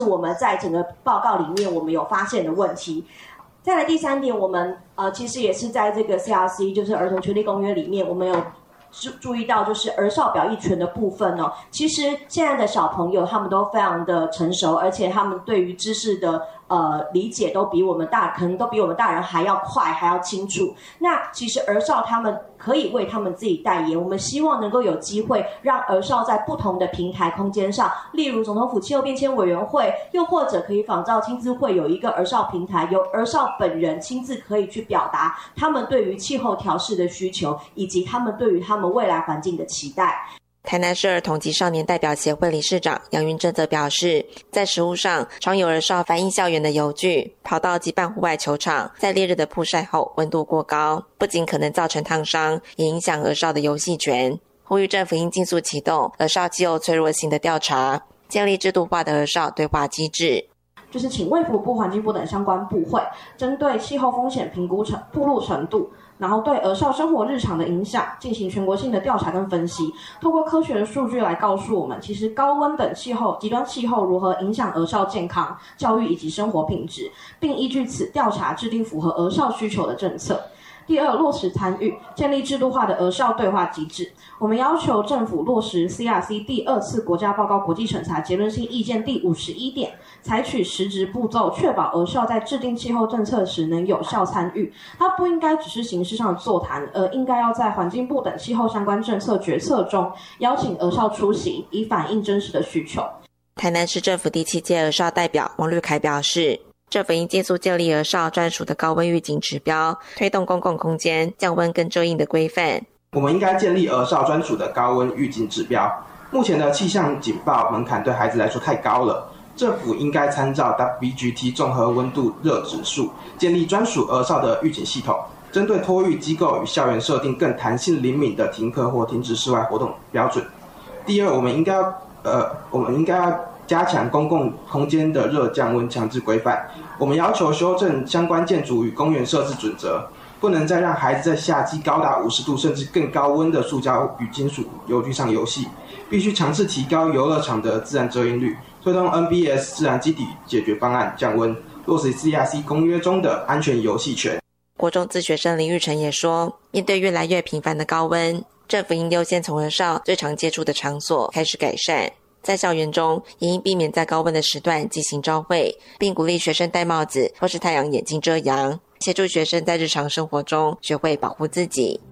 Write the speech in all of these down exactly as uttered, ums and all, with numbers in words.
我们在整个报告里面我们有发现的问题。再来第三点，我们呃其实也是在这个 C R C 就是儿童权利公约里面，我们有注注意到就是儿少表意权的部分哦。其实现在的小朋友他们都非常的成熟，而且他们对于知识的呃理解都比我们大，可能都比我们大人还要快，还要清楚。那其实儿少他们可以为他们自己代言，我们希望能够有机会让儿少在不同的平台空间上，例如总统府气候变迁委员会，又或者可以仿照亲自会有一个儿少平台，由儿少本人亲自可以去表达他们对于气候调适的需求，以及他们对于他们未来环境的期待。 台南市儿童及少年代表协会理事长杨云正则表示，在实务上常有儿少反映校园的游具、跑道及办户外球场在烈日的曝晒后温度过高，不仅可能造成烫伤，也影响儿少的游戏权，呼吁政府应尽速启动儿少气候脆弱性的调查，建立制度化的儿少对话机制。 就是请卫福部、环境部等相关部会，针对气候风险评估程暴露程度，然后对儿少生活日常的影响进行全国性的调查跟分析，透过科学的数据来告诉我们，其实高温等气候、极端气候如何影响儿少健康、教育以及生活品质，并依据此调查制定符合儿少需求的政策。第二，落实参与，建立制度化的儿少对话机制。我们要求政府落实 C R C 第二次国家报告国际审查结论性意见第五十一点，采取实质步骤，确保儿少在制定气候政策时能有效参与。它不应该只是形式上的座谈，而应该要在环境部等气候相关政策决策中邀请儿少出席，以反映真实的需求。 台南市政府第七届儿少代表王绿凯表示，政府应尽速建立儿少专属的高温预警指标，推动公共空间降温跟遮阴的规范。 我们应该建立儿少专属的高温预警指标。目前的气象警报门槛对孩子来说太高了，政府应该参照 W G T 综合温度热指数，建立专属儿少的预警系统，针对托育机构与校园设定更弹性灵敏的停课或停止室外活动标准。第二，我们应该呃，我们应该要加强公共空间的热降温强制规范。我们要求修正相关建筑与公园设置准则，不能再让孩子在夏季高达五十度甚至更高温的塑胶与金属游具上游戏，必须强制提高游乐场的自然遮阴率，推动 N B S 自然基底解决方案降温，落实 C R C 公约中的安全游戏权。 国中自学生林玉成也说，面对越来越频繁的高温，政府应优先从儿少最常接触的场所开始改善。在校园中也应避免在高温的时段进行朝会，并鼓励学生戴帽子或是太阳眼镜遮阳，协助学生在日常生活中学会保护自己。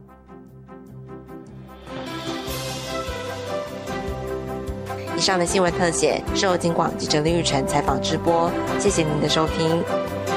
以上的新闻特写是由警广记者林玉成采访直播，谢谢您的收听。